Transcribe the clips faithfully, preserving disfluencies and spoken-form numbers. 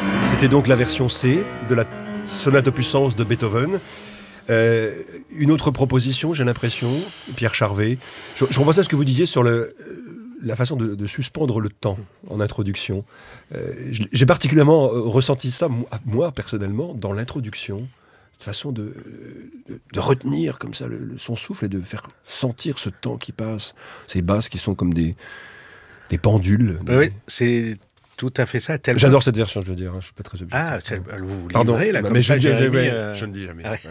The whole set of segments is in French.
C'était donc la version C de la sonate opus cent de Beethoven. Euh, une autre proposition, j'ai l'impression, Pierre Charvet. Je, je repensais à ce que vous disiez sur le, la façon de, de suspendre le temps en introduction. Euh, j'ai particulièrement ressenti ça, moi, personnellement, dans l'introduction. Cette façon de, de, de retenir comme ça le, le, son souffle et de faire sentir ce temps qui passe. Ces basses qui sont comme des, des pendules. Des... Oui, c'est... Tout à fait ça. J'adore point... cette version, je veux dire. Hein, je suis pas très objectif. Ah, c'est, vous vous Pardon, livrez, là, mais comme je, ça, dis, Jérémy, jamais, euh... je ne dis jamais. Ouais.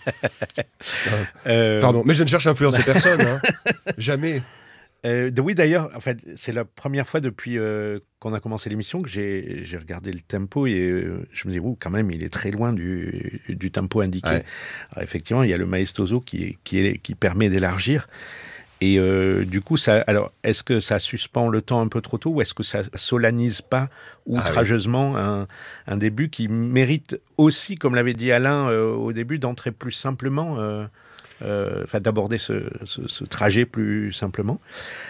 Ouais. euh... Pardon, mais je ne cherche à influencer personne. Hein. Jamais. Euh, oui, d'ailleurs, en fait, c'est la première fois depuis euh, qu'on a commencé l'émission que j'ai, j'ai regardé le tempo et euh, je me dis, ouh, quand même, il est très loin du, du tempo indiqué. Ouais. Alors, effectivement, il y a le maestoso qui, qui, est, qui permet d'élargir. Et euh, du coup, ça, alors, est-ce que ça suspend le temps un peu trop tôt ou est-ce que ça solanise pas outrageusement ah, oui. un, un début qui mérite aussi, comme l'avait dit Alain euh, au début, d'entrer plus simplement, euh, euh, enfin d'aborder ce, ce, ce trajet plus simplement.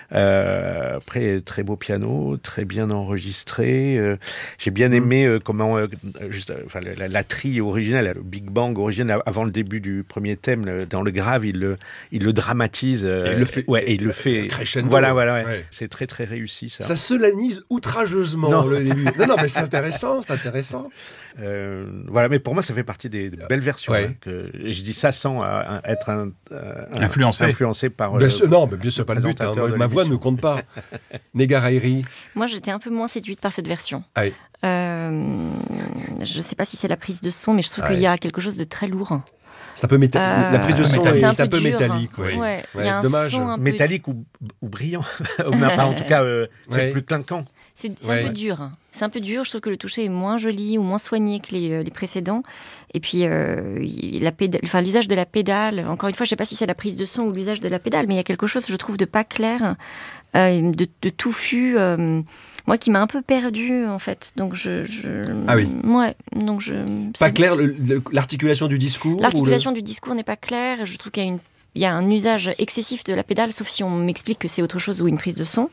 Euh, après, très beau piano, très bien enregistré. Euh, j'ai bien aimé euh, comment, euh, juste, euh, enfin, la, la tri originale, le Big Bang original, avant le début du premier thème, le, dans le grave, il le, il le dramatise. Euh, et il le fait. Ouais, et il le fait. Crescendo. Voilà, voilà. Ouais. Ouais. C'est très, très réussi, ça. Ça solanise outrageusement non. le début. Non, non, mais c'est intéressant, c'est intéressant. Euh, voilà, mais pour moi, ça fait partie des, des belles versions. Ouais. Hein, que, et je dis ça sans euh, être un, euh, influencé. influencé par. Bien euh, sûr, non, mais bien sûr, pas le but. Hein, ma, ma voix ne compte pas. Négar-Aïri. Moi, j'étais un peu moins séduite par cette version. Ah oui. Euh, je ne sais pas si c'est la prise de son, mais je trouve ah qu'il oui. y a quelque chose de très lourd. C'est un peu méta- euh, la prise de son est, est un un peu, peu dur, métallique. Oui. Ouais. Ouais, ouais, y a c'est un dommage. son un peu... Métallique ou, ou brillant. Enfin, en tout cas, euh, c'est ouais. plus clinquant. C'est, c'est ouais. un peu dur. C'est un peu dur. Je trouve que le toucher est moins joli ou moins soigné que les, les précédents. Et puis, euh, la pédale, enfin, l'usage de la pédale, encore une fois, je ne sais pas si c'est la prise de son ou l'usage de la pédale, mais il y a quelque chose, je trouve, de pas clair, euh, de, de touffu, euh, moi, qui m'a un peu perdue, en fait. Donc, je... je ah oui. Ouais, donc je... Pas c'est... clair, le, le, l'articulation du discours L'articulation le... du discours n'est pas claire. Je trouve qu'il y a, une, il y a un usage excessif de la pédale, sauf si on m'explique que c'est autre chose ou une prise de son.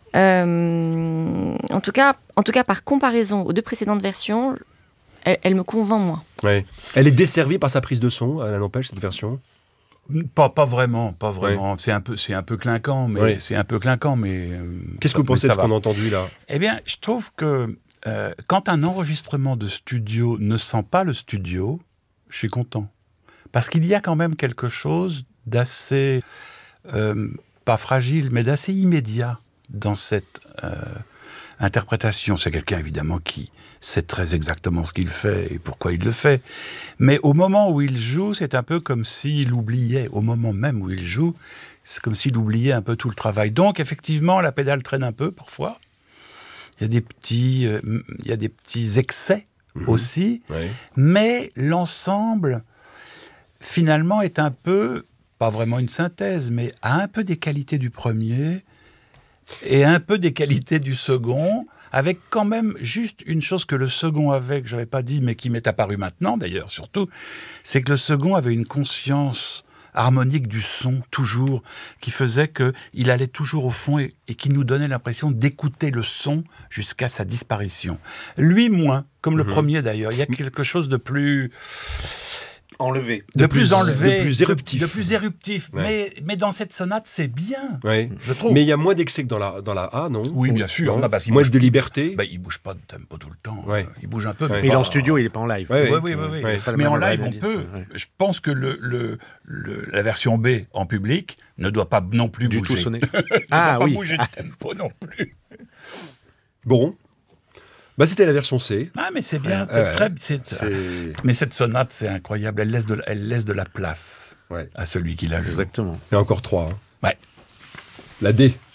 Euh, en, tout cas, en tout cas, par comparaison aux deux précédentes versions, elle, elle me convainc moins. Ouais. Elle est desservie par sa prise de son, elle n'empêche, cette version. Pas, pas vraiment, pas vraiment. Ouais. C'est un peu, c'est un peu clinquant, mais ouais. c'est un peu clinquant, mais. Euh, Qu'est-ce ça, que vous pensez de ce va. qu'on a entendu là ? Eh bien, je trouve que euh, quand un enregistrement de studio ne sent pas le studio, je suis content, parce qu'il y a quand même quelque chose d'assez euh, pas fragile, mais d'assez immédiat dans cette euh, interprétation. C'est quelqu'un, évidemment, qui sait très exactement ce qu'il fait et pourquoi il le fait. Mais au moment où il joue, c'est un peu comme s'il oubliait. Au moment même où il joue, c'est comme s'il oubliait un peu tout le travail. Donc, effectivement, la pédale traîne un peu, parfois. Il y a des petits, euh, il y a des petits excès mmh. aussi. Oui. Mais l'ensemble, finalement, est un peu, pas vraiment une synthèse, mais a un peu des qualités du premier et un peu des qualités du second, avec quand même juste une chose que le second avait, que je n'avais pas dit, mais qui m'est apparu maintenant d'ailleurs, surtout, c'est que le second avait une conscience harmonique du son, toujours, qui faisait qu'il allait toujours au fond et, et qui nous donnait l'impression d'écouter le son jusqu'à sa disparition. Lui, moins, comme mmh. le premier d'ailleurs. Il y a quelque chose de plus... enlevé. De, de plus, plus enlevé. De plus éruptif. De, de plus éruptif. Ouais. Mais, mais dans cette sonate, c'est bien. Ouais. Je trouve. Mais il y a moins d'excès que dans la, dans la A, non ? Oui, bien sûr. Non, parce moins de liberté. Ben, il ne bouge pas de tempo tout le temps. Ouais. Il bouge un peu. Ouais. Mais il est en studio, il n'est pas en live. Oui, oui, oui. oui, oui. oui. Mais en live, on peut. Ouais. Je pense que le, le, le, la version B en public ne doit pas non plus du bouger. tout sonner. ah oui. Pas bouger de tempo non plus. Bon. Bah, c'était la version C. Ah, mais c'est bien. C'est euh, très, c'est, c'est... Mais cette sonate, c'est incroyable. Elle laisse de, elle laisse de la place ouais. à celui qui la joue. Exactement. Il y a encore trois. Hein. Ouais. La D.